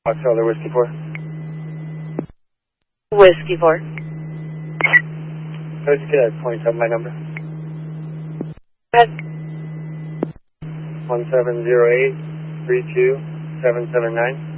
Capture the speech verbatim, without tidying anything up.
Foxtrot Whiskey four. Whiskey four. Let's get that twenty-seven, my number. Go ahead. one seven zero eight three two seven seven nine.